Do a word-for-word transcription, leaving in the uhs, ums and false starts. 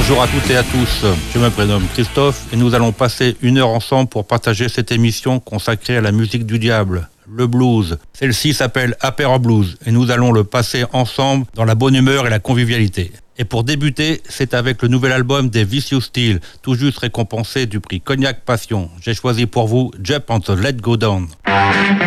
Bonjour à toutes et à tous, je me prénomme Christophe et nous allons passer une heure ensemble pour partager cette émission consacrée à la musique du diable, le blues. Celle-ci s'appelle Apéro Blues et nous allons le passer ensemble dans la bonne humeur et la convivialité. Et pour débuter, c'est avec le nouvel album des Vicious Steel, tout juste récompensé du prix Cognac Passion. J'ai choisi pour vous Jump on the Let Go Down.